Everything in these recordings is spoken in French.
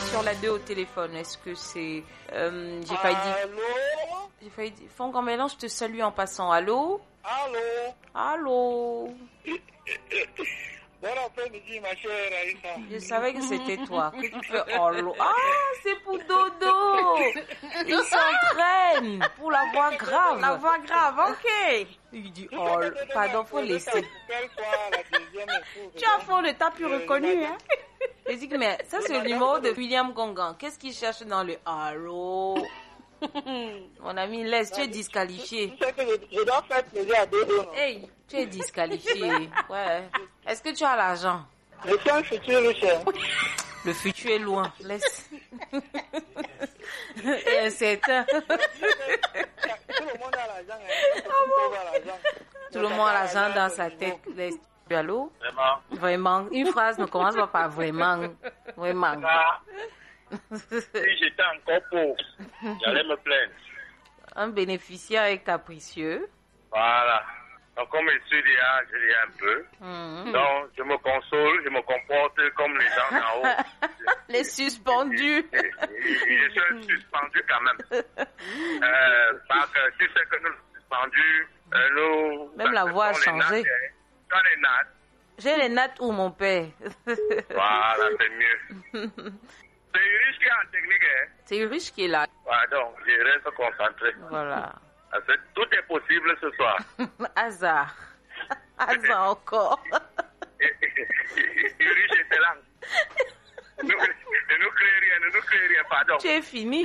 sur la 2 au téléphone. Est-ce que c'est... j'ai failli dire... Fonds mélange, je te salue en passant. Allô? Allô? Bon après-midi, ma chère Aïssa. Je savais que c'était toi. Que tu fais allô? Ah, c'est pour Dodo. Il s'entraîne pour la voix grave. La voix grave, ok. Il dit oh, pardon, faut laisser. Tu as fond de t'as plus reconnu, hein? Je dis que mais ça c'est le numéro de William Gongan. Qu'est-ce qu'il cherche dans le allô? Mon ami, laisse, tu es disqualifié. Tu sais que je dois faire plaisir à Dodo, non? Hey, tu es disqualifié. Ouais. Est-ce que tu as l'argent? Je suis un futur riche. Le futur est loin. Laisse. Et incertain. Tout le monde a l'argent. Tout le monde a l'argent dans sa tête. Laisse. Allô? Vraiment. Vraiment. Une phrase ne commence pas par vraiment. Vraiment. Si j'étais encore pauvre, j'allais me plaindre. Un bénéficiaire est capricieux. Voilà. Donc, comme je suis déjà, je lis un peu. Donc, je me console, je me comporte comme les gens en haut. Les suspendus. Je suis suspendu quand même. Parce que si c'est que nous suspendus, nous... Même la voix a changé. Dans les nattes. J'ai les nattes où mon père. Voilà, c'est mieux. C'est Urish qui est en technique, hein? C'est Urish qui est là. Donc, je reste concentré. Voilà. Tout est possible ce soir. Hasard. Hasard encore. Urish était là. Ne nous crée rien, pardon. Tu es fini.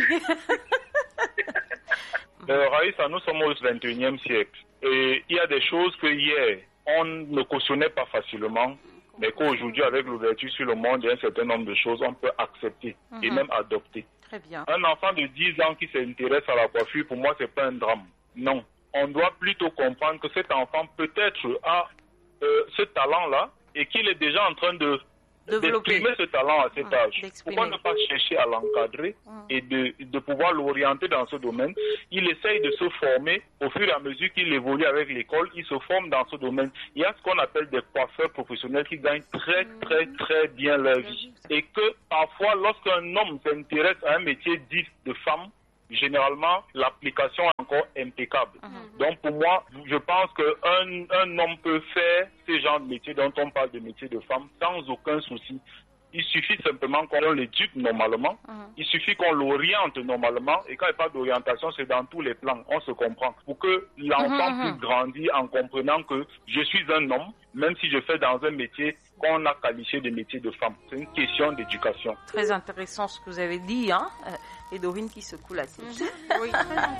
Raïssa, nous sommes au 21e siècle. Et il y a des choses que hier, on ne cautionnait pas facilement, mais qu'aujourd'hui, avec l'ouverture sur le monde, il y a un certain nombre de choses on peut accepter et même adopter. Très bien. Un enfant de 10 ans qui s'intéresse à la coiffure, pour moi, c'est pas un drame. Non. On doit plutôt comprendre que cet enfant peut-être a ce talent-là et qu'il est déjà en train d'exprimer ce talent à cet âge. Pourquoi ne pas chercher à l'encadrer et de pouvoir l'orienter dans ce domaine? Il essaye de se former au fur et à mesure qu'il évolue avec l'école, il se forme dans ce domaine. Il y a ce qu'on appelle des coiffeurs professionnels qui gagnent très très très bien leur vie. Et que parfois, lorsqu'un homme s'intéresse à un métier dit de femme, généralement, l'application est encore impeccable. Donc, pour moi, je pense qu'un homme peut faire ce genre de métier dont on parle de métier de femme sans aucun souci. Il suffit simplement qu'on l'éduque normalement, il suffit qu'on l'oriente normalement, et quand il n'y a pas d'orientation, c'est dans tous les plans, on se comprend. Pour que l'enfant puisse grandir en comprenant que je suis un homme, même si je fais dans un métier qu'on a qualifié de métier de femme. C'est une question d'éducation. Très intéressant ce que vous avez dit, hein? Et Dorine qui secoue la tête. Oui.